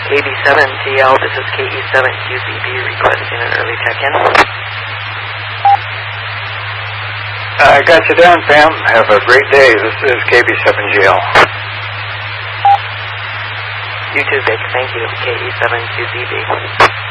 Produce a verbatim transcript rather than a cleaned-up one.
K B seven T L, this is K E seven Q Z B requesting an early check-in. I got you down, Pam. Have a great day. This is K B seven G L. You too, Vic. Thank you. K E seven Q Z B.